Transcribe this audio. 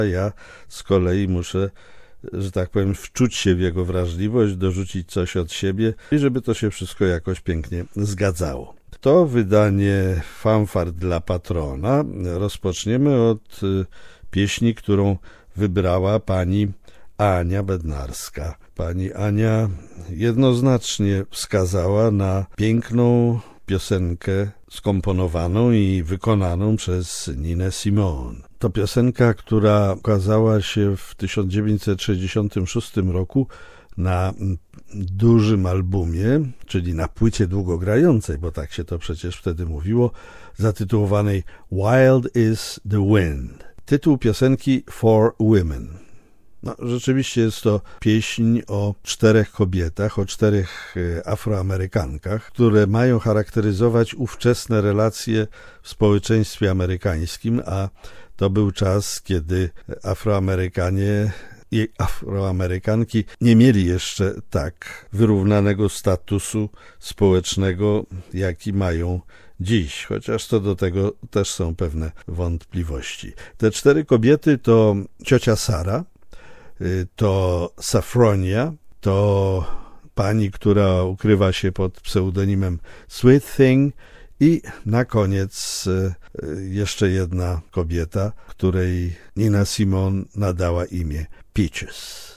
Ja z kolei muszę, że tak powiem, wczuć się w jego wrażliwość, dorzucić coś od siebie i żeby to się wszystko jakoś pięknie zgadzało. To wydanie Fanfar dla patrona rozpoczniemy od pieśni, którą wybrała pani Ania Bednarska. Pani Ania jednoznacznie wskazała na piękną piosenkę skomponowaną i wykonaną przez Ninę Simone. To piosenka, która ukazała się w 1966 roku na dużym albumie, czyli na płycie długogrającej, bo tak się to przecież wtedy mówiło, zatytułowanej Wild is the Wind. Tytuł piosenki For Women. No, rzeczywiście jest to pieśń o 4 kobietach, o 4 Afroamerykankach, które mają charakteryzować ówczesne relacje w społeczeństwie amerykańskim, a to był czas, kiedy Afroamerykanie i Afroamerykanki nie mieli jeszcze tak wyrównanego statusu społecznego, jaki mają dziś, chociaż co do tego też są pewne wątpliwości. Te 4 kobiety to ciocia Sara, to Safronia, to pani, która ukrywa się pod pseudonimem Sweet Thing i na koniec jeszcze jedna kobieta, której Nina Simone nadała imię Peaches.